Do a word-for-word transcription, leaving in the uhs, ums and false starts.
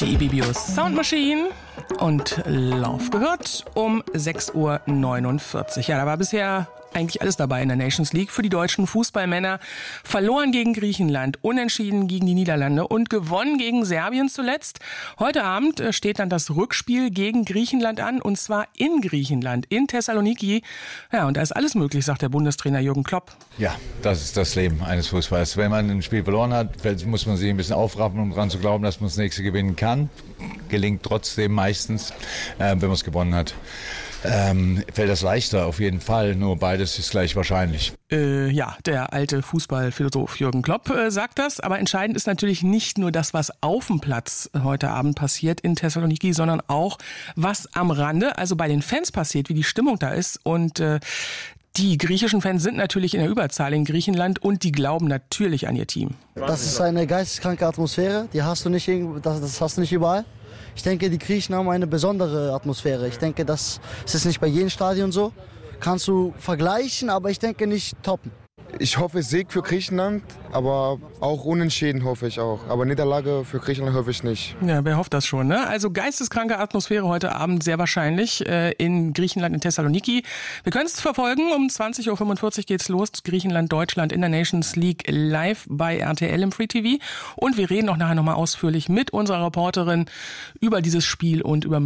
Die Ibibius Sound Machine und Lauf gehört um sechs Uhr neunundvierzig. Ja, da war bisher eigentlich alles dabei in der Nations League für die deutschen Fußballmänner. Verloren gegen Griechenland, unentschieden gegen die Niederlande und gewonnen gegen Serbien zuletzt. Heute Abend steht dann das Rückspiel gegen Griechenland an, und zwar in Griechenland, in Thessaloniki. Ja, und da ist alles möglich, sagt der Bundestrainer Jürgen Klopp. Ja, das ist das Leben eines Fußballers. Wenn man ein Spiel verloren hat, muss man sich ein bisschen aufraffen, um daran zu glauben, dass man das nächste gewinnen kann. Gelingt trotzdem meistens, äh, wenn man es gewonnen hat. Ähm, fällt das leichter, auf jeden Fall, nur beides ist gleich wahrscheinlich. Äh, ja, der alte Fußballphilosoph Jürgen Klopp äh, sagt das, aber entscheidend ist natürlich nicht nur das, was auf dem Platz heute Abend passiert in Thessaloniki, sondern auch, was am Rande, also bei den Fans passiert, wie die Stimmung da ist. Und äh, die griechischen Fans sind natürlich in der Überzahl in Griechenland und die glauben natürlich an ihr Team. Das ist eine geisteskranke Atmosphäre, die hast du nicht, das, das hast du nicht überall. Ich denke, die Griechen haben eine besondere Atmosphäre. Ich denke, das ist nicht bei jedem Stadion so. Kannst du vergleichen, aber ich denke nicht toppen. Ich hoffe Sieg für Griechenland, aber auch Unentschieden hoffe ich auch. Aber Niederlage für Griechenland hoffe ich nicht. Ja, wer hofft das schon, ne? Also geisteskranke Atmosphäre heute Abend sehr wahrscheinlich äh, in Griechenland, in Thessaloniki. Wir können es verfolgen. Um zwanzig Uhr fünfundvierzig geht's los. Griechenland, Deutschland in der Nations League live bei R T L im Free T V. Und wir reden auch nachher nochmal ausführlich mit unserer Reporterin über dieses Spiel und über